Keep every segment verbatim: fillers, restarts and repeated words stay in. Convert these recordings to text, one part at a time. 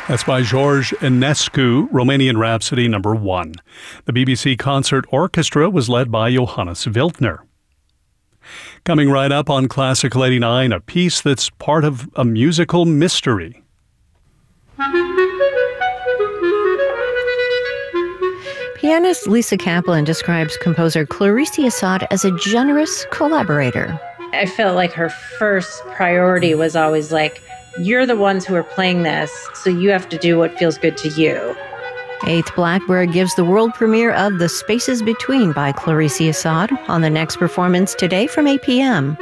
That's by George Enescu, Romanian Rhapsody number one. The B B C Concert Orchestra was led by Johannes Wildner. Coming right up on Classical eighty-nine, a piece that's part of a musical mystery. Pianist Lisa Kaplan describes composer Clarice Assad as a generous collaborator. I felt like her first priority was always like, you're the ones who are playing this, so you have to do what feels good to you. Eighth Blackbird gives the world premiere of The Spaces Between by Clarice Assad on the next performance today from eight p.m.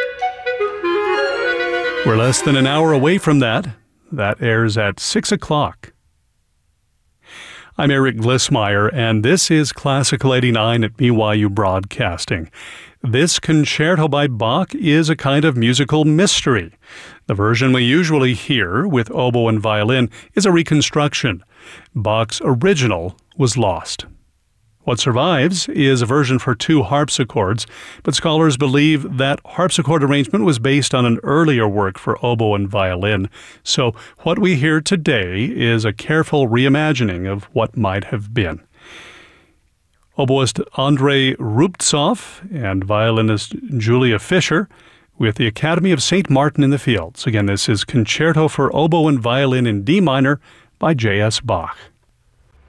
We're less than an hour away from that. That airs at six o'clock. I'm Eric Glissmeyer, and this is Classical eighty-nine at B Y U Broadcasting. This concerto by Bach is a kind of musical mystery. The version we usually hear, with oboe and violin, is a reconstruction. Bach's original was lost. What survives is a version for two harpsichords, but scholars believe that harpsichord arrangement was based on an earlier work for oboe and violin. So what we hear today is a careful reimagining of what might have been. Oboist Andrei Rubtsov and violinist Julia Fischer with the Academy of Saint Martin in the Fields. Again, this is Concerto for Oboe and Violin in D minor by J S Bach.